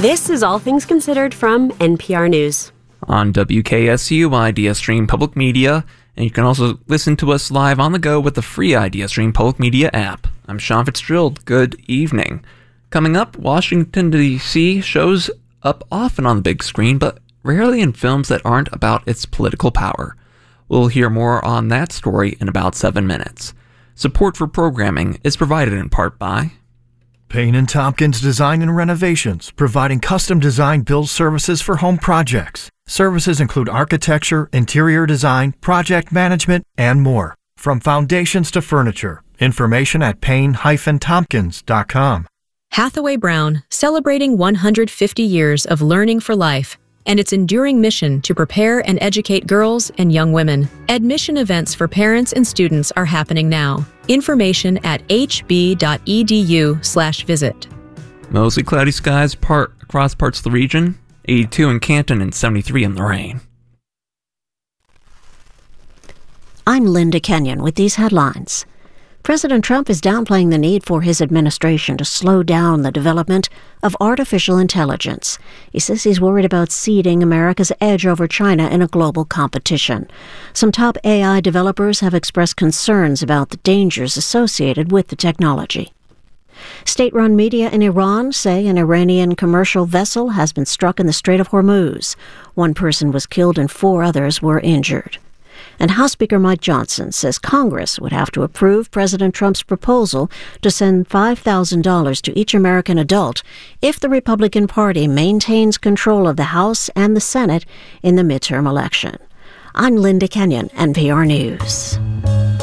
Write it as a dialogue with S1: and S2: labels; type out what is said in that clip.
S1: This is All Things Considered from NPR News.
S2: On WKSU IdeaStream Public Media, and you can also listen to us live on the go with the free IdeaStream Public Media app. I'm Sean Fitzgerald. Good evening. Coming up, Washington, D.C. shows up often on the big screen, but rarely in films that aren't about its political power. We'll hear more on that story in about 7 minutes. Support for programming is provided in part by
S3: Payne & Tompkins Design and Renovations, providing custom design build services for home projects. Services include architecture, interior design, project management, and more. From foundations to furniture. Information at payne-tompkins.com.
S4: Hathaway Brown, celebrating 150 years of learning for life and its enduring mission to prepare and educate girls and young women. Admission events for parents and students are happening now. Information at hb.edu/visit.
S2: Mostly cloudy skies across parts of the region, 82 in Canton and 73 in Lorain.
S5: I'm Linda Kenyon with these headlines. President Trump is downplaying the need for his administration to slow down the development of artificial intelligence. He says he's worried about ceding America's edge over China in a global competition. Some top AI developers have expressed concerns about the dangers associated with the technology. State-run media in Iran say an Iranian commercial vessel has been struck in the Strait of Hormuz. One person was killed and 4 others were injured. And House Speaker Mike Johnson says Congress would have to approve President Trump's proposal to send $5,000 to each American adult if the Republican Party maintains control of the House and the Senate in the midterm election. I'm Linda Kenyon, NPR News.